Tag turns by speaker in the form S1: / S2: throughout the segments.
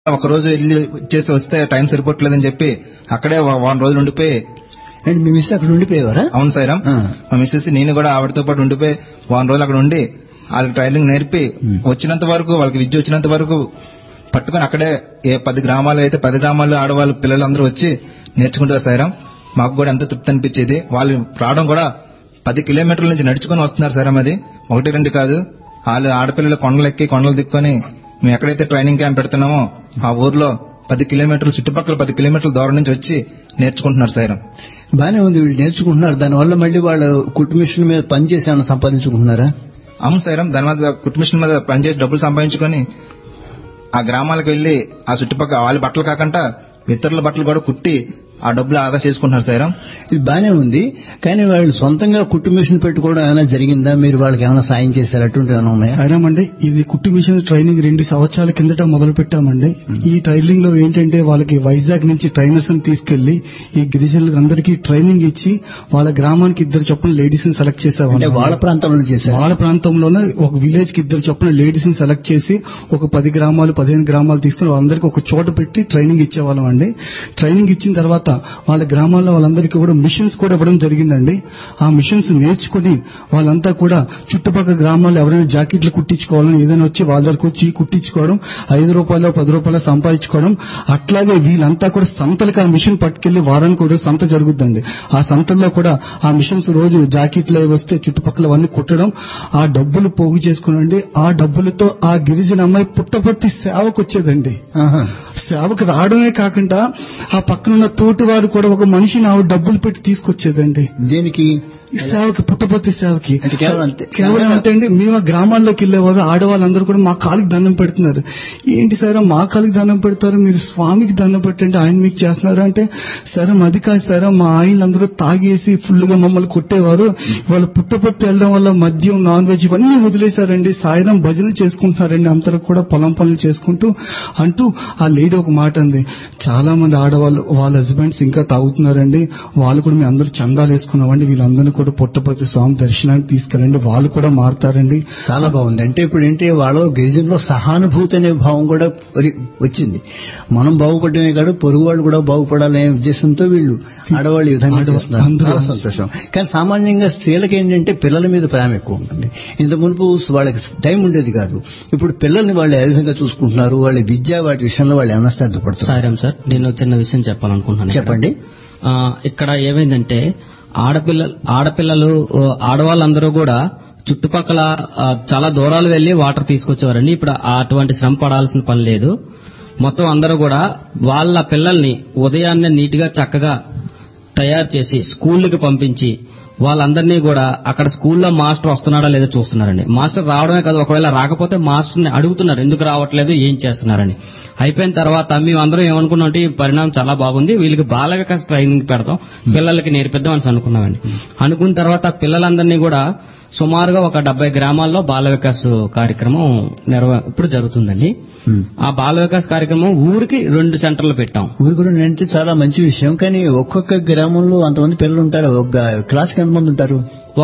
S1: ఒక రోజు వెళ్ళి చేసి వస్తే టైం సరిపోవట్లేదని చెప్పి అక్కడే వారం రోజులు ఉండిపోయి.
S2: అండ్ మీ మిస్ అక్కడ ఉండిపోయేవారా?
S1: అవును సార్, మా మిస్సెస్ నేను కూడా ఆవిడతో పాటు ఉండిపోయి వారం రోజులు అక్కడ ఉండి వాళ్ళకి ట్రైనింగ్ నేర్పి వచ్చినంత వరకు, వాళ్ళకి విద్య వచ్చినంత వరకు పట్టుకుని అక్కడే 10 గ్రామాలు అయితే 10 గ్రామాల్లో ఆడవాళ్ళు పిల్లలందరూ వచ్చి నేర్చుకుంటారు సార్. మాకు కూడా ఎంత తృప్తి అనిపించేది. వాళ్ళు రావడం కూడా 10 కిలోమీటర్ల నుంచి నడుచుకుని వస్తున్నారు సార్. అది 1-2 కాదు, వాళ్ళు ఆడపిల్లలు కొండలెక్కి కొండలు దిక్కుని మేము ఎక్కడైతే ట్రైనింగ్ క్యాంప్ పెడుతున్నామో ఆ ఊర్లో 10 కిలోమీటర్లు చుట్టుపక్కల 10 కిలోమీటర్ల దూరం నుంచి వచ్చి నేర్చుకుంటున్నారు సార్.
S2: బానే ఉంది, వీళ్ళు నేర్చుకుంటున్నారు. దానివల్ల మళ్ళీ వాళ్ళు కుట్టు మిషన్ మీద పనిచేసి ఏమైనా సంపాదించుకుంటున్నారా?
S1: అవును సార్, దాని మీద కుట్టు మిషన్ మీద పనిచేసి డబ్బులు సంపాదించుకొని ఆ గ్రామాలకు వెళ్లి ఆ చుట్టుపక్కల వాళ్ళ బట్టలు కాకుండా ఇతరుల బట్టలు కూడా కుట్టి ఆ డబ్బులు ఆదా చేసుకుంటున్నారు సార్.
S2: ఇది బానే ఉంది, కానీ వాళ్ళు సొంతంగా కుట్టు మిషన్ పెట్టుకోవడం ఏమైనా జరిగిందా? మీరు వాళ్ళకి ఏమైనా సాయం చేశారు? అటువంటి ఏమైనా ఉన్నాయా?
S3: సరేమండి, ఇది కుట్టు మిషన్ ట్రైనింగ్ 2 సంవత్సరాల కిందట మొదలు పెట్టామండి. ఈ ట్రైనింగ్ లో ఏంటంటే వాళ్ళకి వైజాగ్ నుంచి ట్రైనర్స్ ని తీసుకెళ్లి ఈ గిరిజనులకు అందరికీ ట్రైనింగ్ ఇచ్చి వాళ్ళ గ్రామానికి 2 చొప్పున లేడీస్ ని సెలెక్ట్ చేసేవాళ్ళు.
S2: వాళ్ళ ప్రాంతంలో చేశారు.
S3: వాళ్ళ ప్రాంతంలోనే ఒక విలేజ్ కి 2 చొప్పున లేడీస్ ని సెలెక్ట్ చేసి ఒక 10 గ్రామాలు 15 గ్రామాలు తీసుకుని వాళ్ళందరికీ ఒక చోట పెట్టి ట్రైనింగ్ ఇచ్చేవాళ్ళం అండి. ట్రైనింగ్ ఇచ్చిన తర్వాత వాళ్ళ గ్రామాల్లో వాళ్ళందరికీ కూడా మిషన్స్ కూడా ఇవ్వడం జరిగిందండి. ఆ మిషన్స్ నేర్చుకుని వాళ్ళంతా కూడా చుట్టుపక్కల గ్రామాల్లో ఎవరైనా జాకెట్లు కుట్టించుకోవాలని ఏదైనా వచ్చి వాళ్ళ దగ్గరకు వచ్చి కుట్టించుకోవడం, 5 రూపాయలు 10 రూపాయలు సంపాదించుకోవడం. అట్లాగే వీళ్ళంతా కూడా సంతలకు ఆ మిషన్ పట్టుకెళ్లి వారానికి కూడా సంత జరుగుతుందండి. ఆ సంతల్లో కూడా ఆ మిషన్స్ రోజు జాకెట్లు వస్తే చుట్టుపక్కల అన్ని కుట్టడం, ఆ డబ్బులు పోగు చేసుకునండి. ఆ డబ్బులతో ఆ గిరిజన అమ్మాయి పుట్టపర్తి సేవకు వచ్చేదండి. సేవకు రావడమే కాకుండా ఆ పక్కనున్న తోటి వారు కూడా ఒక మనిషిని ఆవిడ డబ్బులు పెట్టి తీసుకొచ్చేదండి.
S2: దేనికి?
S3: సేవకి, పుట్టపర్తి సేవకి.
S2: కేవలం
S3: అంతే అండి. మేము ఆ గ్రామాల్లోకి వెళ్లేవారు ఆడవాళ్ళందరూ కూడా మా కాలికి దండం పెడుతున్నారు. ఏంటి సార్ మా కాలికి దండం పెడతారు, మీరు స్వామికి దండం పెట్టండి, ఆయన మీకు చేస్తున్నారు అంటే, సరే అది కాదు సార్, మా ఆయనలందరూ తాగేసి ఫుల్ గా మమ్మల్ని కొట్టేవారు. వాళ్ళు పుట్టపర్తి వెళ్ళడం వల్ల మద్యం, నాన్ వెజ్ ఇవన్నీ వదిలేశారండి. సాయంత్రం భజనలు చేసుకుంటున్నారండి, అందరూ కూడా పొలం పనులు చేసుకుంటూ అంటూ ఆ లేడీ ఒక మాట అంది, చాలా మంది ఆడవాళ్ళు వాళ్ళ హస్బెండ్స్ ఇంకా తాగుతున్నారండి, వాళ్ళు కూడా మేము అందరూ చందాలు వేసుకున్నామండి, వీళ్ళందరినీ కూడా పుట్టపర్తి స్వామి దర్శనానికి తీసుకెళ్ళండి, వాళ్ళు కూడా మారుతారండి.
S2: చాలా బాగుంది. అంటే ఇప్పుడు ఏంటి, వాళ్ళ గిరిజనులో సహానుభూతి అనే భావం కూడా వచ్చింది. మనం బాగుపడమే కాదు పొరుగు వాళ్ళు కూడా బాగుపడాలనే ఉద్దేశంతో వీళ్ళు ఆడవాళ్ళు ఈ విధంగా చేస్తున్నారు. చాలా సంతోషం. కానీ సామాన్యంగా స్త్రీలకు ఏంటంటే పిల్లల మీద ప్రేమ ఎక్కువ ఉంటుంది. ఇంత మునుపు వాళ్ళకి టైం ఉండేది కాదు. ఇప్పుడు పిల్లల్ని వాళ్ళు ఏ విధంగా చూసుకుంటున్నారు, వాళ్ళ విద్య వాటి విషయంలో వాళ్ళు ఏమైనా శ్రద్ధ పడుతున్నారు?
S4: సార్, నేను చిన్న విషయం చెప్పాలనుకుంటున్నాను.
S2: చెప్పండి.
S4: ఇక్కడ ఏమైందంటే ఆడపిల్లలు ఆడవాళ్ళందరూ కూడా చుట్టుపక్కల చాలా దూరాలు వెళ్లి వాటర్ తీసుకొచ్చేవారండి. ఇప్పుడు అటువంటి శ్రమ పడాల్సిన పని లేదు. మొత్తం అందరూ కూడా వాళ్ళ పిల్లల్ని ఉదయాన్నే నీట్ గా చక్కగా తయారు చేసి స్కూళ్ళకి పంపించి వాళ్ళందరినీ కూడా అక్కడ స్కూల్లో మాస్టర్ వస్తున్నాడా లేదో చూస్తున్నారండి. మాస్టర్ రావడమే కాదు, ఒకవేళ రాకపోతే మాస్టర్ని అడుగుతున్నారు ఎందుకు రావట్లేదు, ఏం చేస్తున్నారని. అయిపోయిన తర్వాత మేమందరం ఏమనుకున్నాం, ఈ పరిణామం చాలా బాగుంది, వీళ్ళకి బాల వికాస్ ట్రైనింగ్ పెడతాం, పిల్లలకి నేర్పిద్దాం అని అనుకున్నామండి. అనుకున్న తర్వాత పిల్లలందరినీ కూడా సుమారుగా ఒక 70 గ్రామాల్లో బాల వికాస్ కార్యక్రమం ఇప్పుడు జరుగుతుందండి. ఆ బాల వికాస్ కార్యక్రమం ఊరికి 2 సెంటర్లు పెట్టాం.
S2: ఊరికి 2 అంటే చాలా మంచి విషయం. కానీ ఒక్కొక్క గ్రామంలో అంతమంది పిల్లలు ఉంటారు. ఒక క్లాస్కి ఎంతమంది ఉంటారు?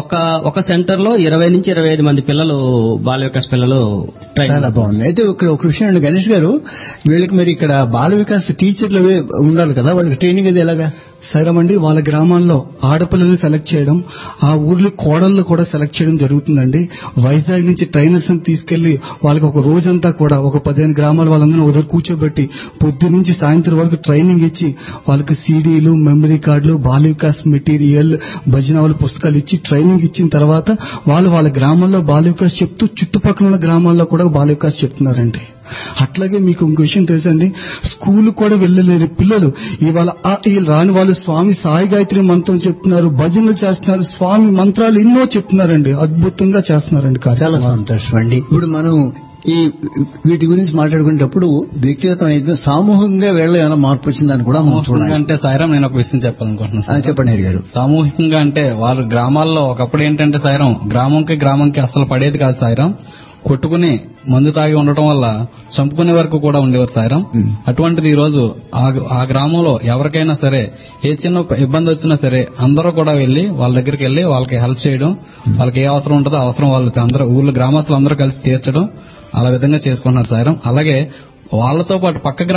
S4: ఒక సెంటర్ లో 20 నుంచి 25 మంది పిల్లలు, బాల వికాస్ పిల్లలు.
S2: చాలా బాగుంది. అయితే ఇక్కడ ఒక విషయం అండి గణేష్ గారు, వీళ్ళకి మరి ఇక్కడ బాల వికాస్ టీచర్లు ఉండాలి కదా, వాళ్ళకి ట్రైనింగ్ అది ఎలాగా?
S3: సరేమండి, వాళ్ళ గ్రామాల్లో ఆడపిల్లల్ని సెలెక్ట్ చేయడం, ఆ ఊర్లో కోడళ్ళు కూడా సెలెక్ట్ చేయడం జరుగుతుందండి. వైజాగ్ నుంచి ట్రైనర్స్ ని తీసుకెళ్లి వాళ్ళకి ఒక రోజంతా కూడా ఒక 15 గ్రామాల వాళ్ళందరూ ఉదయం కూర్చోబెట్టి పొద్దు నుంచి సాయంత్రం వరకు ట్రైనింగ్ ఇచ్చి వాళ్ళకి సీడీలు, మెమరీ కార్డులు, బాల వికాస్ మెటీరియల్, భజనావళి పుస్తకాలు ఇచ్చి ట్రైనింగ్ ఇచ్చిన తర్వాత వాళ్ళ గ్రామాల్లో బాల వికాస్ చెప్తూ చుట్టుపక్కల ఉన్న గ్రామాల్లో కూడా బాల వికాస్ చెప్తున్నారండి. అట్లాగే మీకు ఇంకో విషయం తెలుసండి, స్కూల్ కూడా వెళ్ళలేని పిల్లలు ఇవాళ రాని వాళ్ళు స్వామి సాయి గాయత్రి మంత్రం చెప్తున్నారు, భజనలు చేస్తున్నారు, స్వామి మంత్రాలు ఎన్నో చెప్తున్నారండి, అద్భుతంగా చేస్తున్నారండి.
S2: చాలా సంతోషం అండి. ఇప్పుడు మనం ఈ వీటి గురించి మాట్లాడుకునేటప్పుడు వ్యక్తిగతం అయితే సామూహికంగా వేళ ఏమైనా మార్పు వచ్చిందని కూడా మనం చూడాలి.
S5: అంటే సాయిరాం, నేను ఒక విషయం చెప్పాలనుకుంటున్నాను.
S2: చెప్పండి హరి గారు.
S5: సామూహికంగా అంటే వాళ్ళ గ్రామాల్లో ఒకప్పుడు ఏంటంటే సాయిరాం గ్రామంకి అసలు పడేది కాదు సాయిరాం. కొట్టుకుని మందు తాగి ఉండటం వల్ల చంపుకునే వరకు కూడా ఉండేవారు సాయిరాం. అటువంటిది ఈ రోజు ఆ గ్రామంలో ఎవరికైనా సరే ఏ చిన్న ఇబ్బంది వచ్చినా సరే అందరూ కూడా వెళ్లి వాళ్ళ దగ్గరికి వెళ్లి వాళ్ళకి హెల్ప్ చేయడం, వాళ్ళకి ఏ అవసరం ఉంటుందో అవసరం వాళ్ళు అందరూ ఊర్లో గ్రామస్తులు అందరూ కలిసి తీర్చడం, అలా విధంగా చేసుకుంటున్నారు సాయిరం. అలాగే వాళ్ళతో పాటు పక్క